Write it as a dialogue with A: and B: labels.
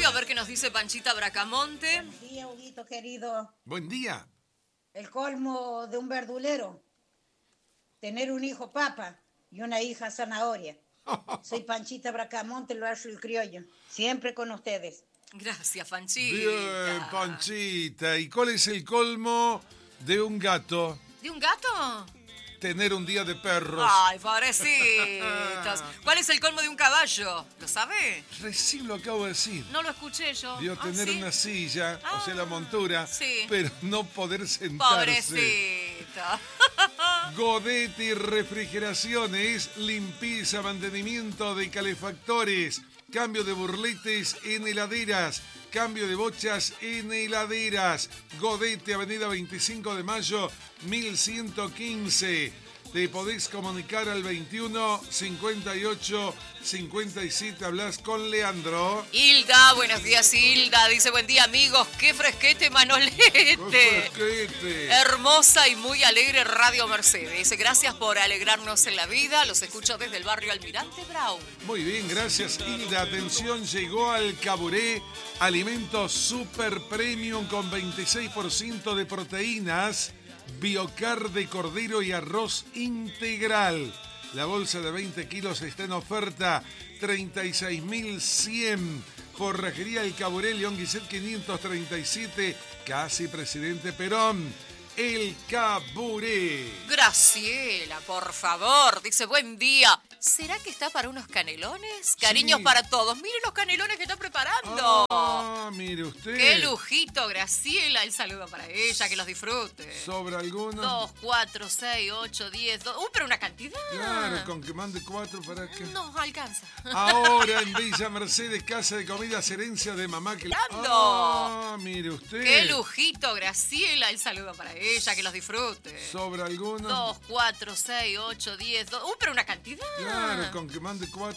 A: a ver qué nos dice Panchita Bracamonte.
B: Buen día, Huguito querido.
C: Buen día.
B: El colmo de un verdulero. Tener un hijo papa y una hija zanahoria. Soy Panchita Bracamonte, el barrio El Criollo. Siempre con ustedes.
A: Gracias, Panchita.
C: Bien, Panchita. ¿Y cuál es el colmo de un gato?
A: ¿De un gato?
C: Tener un día de perros.
A: Ay, pobrecitos. ¿Cuál es el colmo de un caballo? ¿Lo sabe?
C: Recién lo acabo de decir.
A: No lo escuché yo.
C: Dio tener
A: ¿sí?
C: una silla, o sea, la montura,
A: sí.
C: pero no poder sentarse.
A: Pobrecito.
C: Godetti Refrigeraciones, limpieza, mantenimiento de calefactores, cambio de burletes en heladeras, cambio de bochas en heladeras. Godetti, Avenida 25 de Mayo, 1115. Te podés comunicar al 21 58 57. Hablas con Leandro.
A: Hilda, buenos días, Hilda. Dice, buen día, amigos. Qué fresquete, Manolete.
C: Fresquete.
A: Hermosa y muy alegre Radio Mercedes. Dice, gracias por alegrarnos en la vida. Los escucho desde el barrio Almirante Brown.
C: Muy bien, gracias, Hilda. Atención, llegó al Caburé alimentos super premium con 26% de proteínas, biocar de cordero y arroz integral. La bolsa de 20 kilos está en oferta, 36.100. Forrajería El Caburé, León Guiset 537, casi Presidente Perón. El Caburé.
A: Graciela, por favor. Dice, buen día. ¿Será que está para unos canelones? Cariños
C: Sí.
A: para todos. Miren los canelones que está preparando.
C: Ah, mire usted.
A: Qué lujito, Graciela. El saludo para ella, que los disfrute.
C: ¿Sobra alguno?
A: 2, 4, 6, 8, 10, 2. Pero una cantidad.
C: Claro, con que mande 4 para que...
A: No alcanza.
C: Ahora en Villa Mercedes, casa de comidas, herencia de mamá que...
A: ¡Ando!
C: Ah, mire usted.
A: Qué lujito, Graciela. El saludo para ella, que los disfrute.
C: ¿Sobra alguno?
A: 2, 4, 6, 8, 10, 2. Pero una cantidad.
C: Claro, con que mande 4